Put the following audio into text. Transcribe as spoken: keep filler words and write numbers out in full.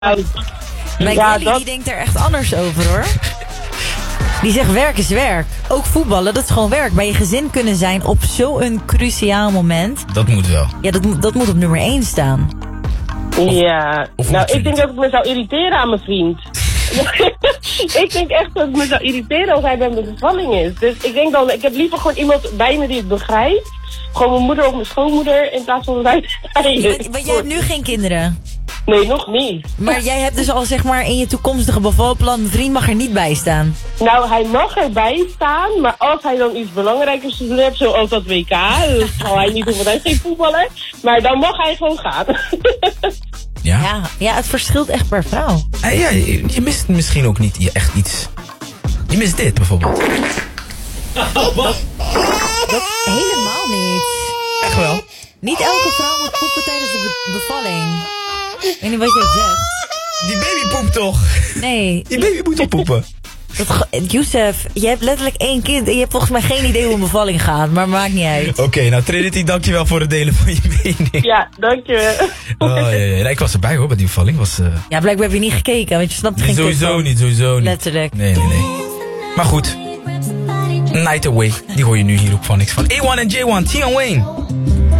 Mijn Ja, Kelly dat- die denkt er echt anders over, hoor. Die zegt werk is werk. Ook voetballen, dat is gewoon werk. Bij je gezin kunnen zijn op zo'n cruciaal moment. Dat moet wel. Ja, dat, moet- dat moet op nummer één staan. Ja, of nou, moet je ik denk niet? dat ik me zou irriteren aan mijn vriend. Ik denk echt dat ik me zou irriteren als hij bij mijn bevalling is. Dus ik denk dan, ik heb liever gewoon iemand bij me die het begrijpt. Gewoon mijn moeder of mijn schoonmoeder in plaats van mij. Want, want jij hebt nu geen kinderen. Nee, nog niet. Maar jij hebt dus al zeg maar in je toekomstige bevalplan, mijn vriend mag er niet bij staan. Nou, hij mag erbij staan, maar als hij dan iets belangrijkers te doen heeft, zoals dat W K, dus zal hij niet doen, want hij is geen voetballer, maar dan mag hij gewoon gaan. Ja? Ja, ja, het verschilt echt per vrouw. Eh, ja, je, je mist misschien ook niet je- echt iets. Je mist dit bijvoorbeeld. Dat helemaal niet. Echt wel? Niet elke vrouw moet poepen tijdens de be- bevalling. Ik weet niet wat jij zegt. Die baby poept toch? Nee, Die baby moet toch poepen? dat, ge- Youssef, je hebt letterlijk één kind en je hebt volgens mij geen idee hoe een bevalling gaat, maar maakt niet uit. Oké, nou Trinity, dankjewel voor het delen van je mening. Ja, dankjewel. Oh, ja, ja. Nee, ik was erbij hoor, bij die bevalling. Was, uh, Ja, blijkbaar heb je niet gekeken, want je snapt er geen kut sowieso van. niet, sowieso niet. Letterlijk. Nee, nee, nee. Maar goed. Night Away, die hoor je nu hier op Phonics van A one en J one, Tion Wayne.